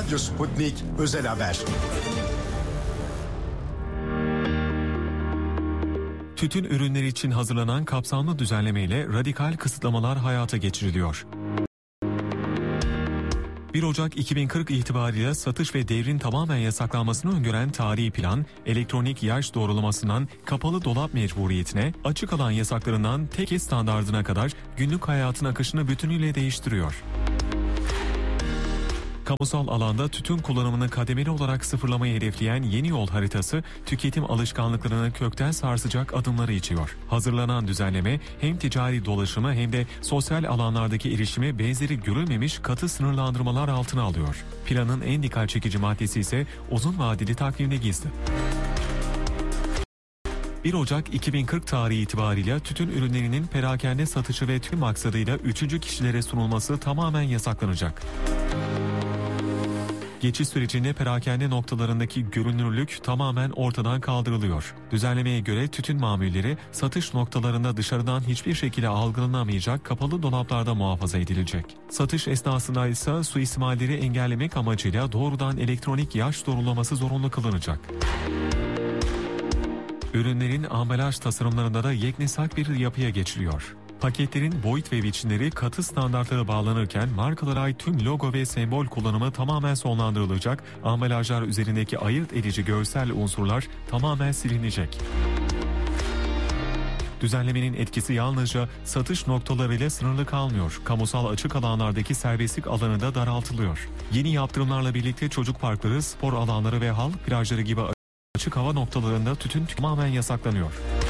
Radyo Sputnik Özel Haber. Tütün ürünleri için hazırlanan kapsamlı düzenlemeyle radikal kısıtlamalar hayata geçiriliyor. 1 Ocak 2040 itibariyle satış ve devrin tamamen yasaklanmasını öngören tarihi plan, elektronik yaş doğrulamasından kapalı dolap mecburiyetine, açık alan yasaklarından tek standardına kadar günlük hayatın akışını bütünüyle değiştiriyor. Kamusal alanda tütün kullanımını kademeli olarak sıfırlamayı hedefleyen yeni yol haritası, tüketim alışkanlıklarını kökten sarsacak adımları içiyor. Hazırlanan düzenleme hem ticari dolaşımı hem de sosyal alanlardaki erişimi benzeri görülmemiş katı sınırlandırmalar altına alıyor. Planın en dikkat çekici maddesi ise uzun vadeli takvimde gizli. 1 Ocak 2040 tarihi itibariyle tütün ürünlerinin perakende satışı ve tüm maksadıyla 3. kişilere sunulması tamamen yasaklanacak. Geçiş sürecinde perakende noktalarındaki görünürlük tamamen ortadan kaldırılıyor. Düzenlemeye göre tütün mamulleri satış noktalarında dışarıdan hiçbir şekilde algılanamayacak kapalı dolaplarda muhafaza edilecek. Satış esnasında ise suistimalleri engellemek amacıyla doğrudan elektronik yaş doğrulaması zorunlu kılınacak. Ürünlerin ambalaj tasarımlarında da yeknesak bir yapıya geçiliyor. Paketlerin boyut ve biçimleri katı standartlara bağlanırken markalara ait tüm logo ve sembol kullanımı tamamen sonlandırılacak, ambalajlar üzerindeki ayırt edici görsel unsurlar tamamen silinecek. Düzenlemenin etkisi yalnızca satış noktalarıyla sınırlı kalmıyor. Kamusal açık alanlardaki serbestlik alanı da daraltılıyor. Yeni yaptırımlarla birlikte çocuk parkları, spor alanları ve halk plajları gibi açık hava noktalarında tütün tamamen yasaklanıyor.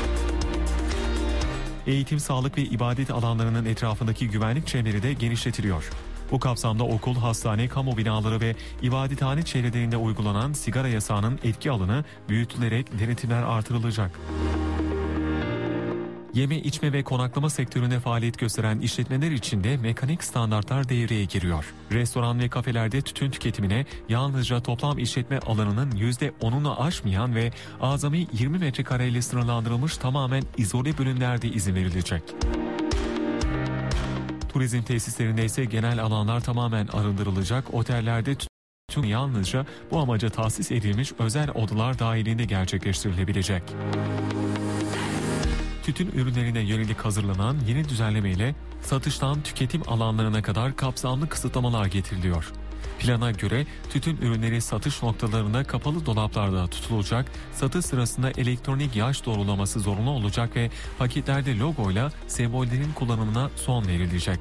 Eğitim, sağlık ve ibadet alanlarının etrafındaki güvenlik çemberi de genişletiliyor. Bu kapsamda okul, hastane, kamu binaları ve ibadethane çevrelerinde uygulanan sigara yasağının etki alanı büyütülerek denetimler artırılacak. Yeme, içme ve konaklama sektöründe faaliyet gösteren işletmeler için de mekanik standartlar devreye giriyor. Restoran ve kafelerde tütün tüketimine yalnızca toplam işletme alanının %10'unu aşmayan ve azami 20 metrekareyle sınırlandırılmış tamamen izole bölümlerde izin verilecek. Turizm tesislerinde ise genel alanlar tamamen arındırılacak, otellerde tütün yalnızca bu amaca tahsis edilmiş özel odalar dahilinde gerçekleştirilebilecek. Tütün ürünlerine yönelik hazırlanan yeni düzenlemeyle satıştan tüketim alanlarına kadar kapsamlı kısıtlamalar getiriliyor. Plana göre tütün ürünleri satış noktalarında kapalı dolaplarda tutulacak, satış sırasında elektronik yaş doğrulaması zorunlu olacak ve paketlerde logoyla sembollerin kullanımına son verilecek.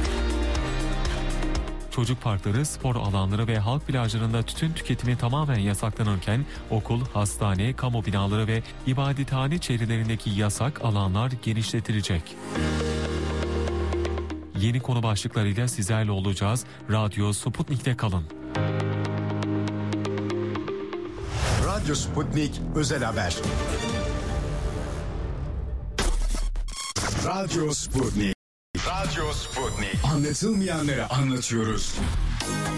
Çocuk parkları, spor alanları ve halk plajlarında tütün tüketimi tamamen yasaklanırken okul, hastane, kamu binaları ve ibadethane çevrelerindeki yasak alanlar genişletilecek. Yeni konu başlıklarıyla sizlerle olacağız. Radyo Sputnik'te kalın. Radyo Sputnik Özel Haber. Radyo Sputnik. Radyo Sputnik. Anlatılmayanları anlatıyoruz.